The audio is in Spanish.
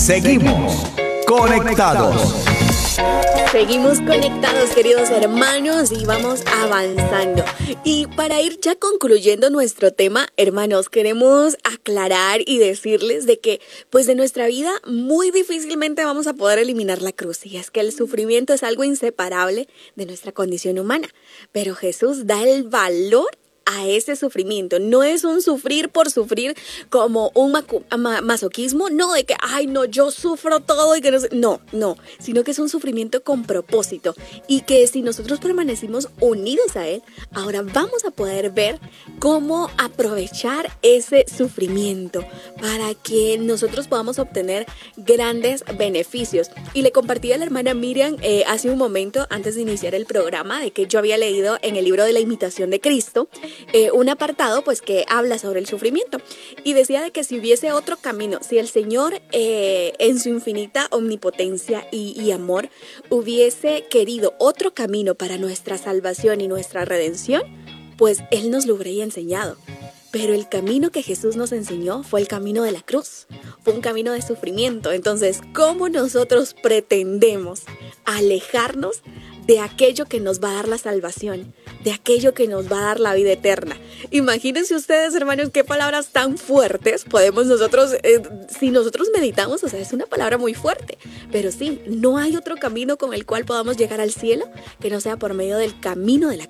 Seguimos conectados. Seguimos conectados, queridos hermanos, y vamos avanzando. Y para ir ya concluyendo nuestro tema, hermanos, queremos aclarar y decirles de que, pues de nuestra vida muy difícilmente vamos a poder eliminar la cruz. Y es que el sufrimiento es algo inseparable de nuestra condición humana. Pero Jesús da el valor a ese sufrimiento. No es un sufrir por sufrir como un masoquismo, no de que, ay no, yo sufro todo y que no, sino que es un sufrimiento con propósito y que si nosotros permanecimos unidos a él, ahora vamos a poder ver cómo aprovechar ese sufrimiento para que nosotros podamos obtener grandes beneficios. Y le compartí a la hermana Miriam hace un momento, antes de iniciar el programa, de que yo había leído en el libro de la imitación de Cristo un apartado pues que habla sobre el sufrimiento y decía de que si hubiese otro camino, si el Señor en su infinita omnipotencia y amor hubiese querido otro camino para nuestra salvación y nuestra redención, pues Él nos lo habría enseñado. Pero el camino que Jesús nos enseñó fue el camino de la cruz, fue un camino de sufrimiento. Entonces, ¿cómo nosotros pretendemos alejarnos de aquello que nos va a dar la salvación, de aquello que nos va a dar la vida eterna? Imagínense ustedes, hermanos, qué palabras tan fuertes podemos nosotros, si nosotros meditamos, o sea, es una palabra muy fuerte, pero sí, no hay otro camino con el cual podamos llegar al cielo que no sea por medio del camino de la